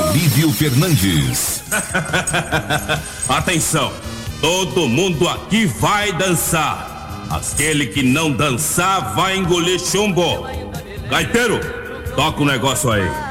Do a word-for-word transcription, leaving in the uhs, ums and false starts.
Olívio Fernandes. Atenção, todo mundo aqui vai dançar. Aquele que não dançar vai engolir chumbo. Gaiteiro, toca o negócio aí.